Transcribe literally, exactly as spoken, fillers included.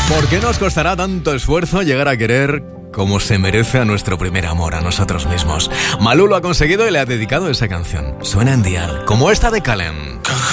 ¿Por qué nos costará tanto esfuerzo llegar a querer como se merece a nuestro primer amor, a nosotros mismos? Malú lo ha conseguido y le ha dedicado esa canción. Suena en Dial, como esta de Kalem.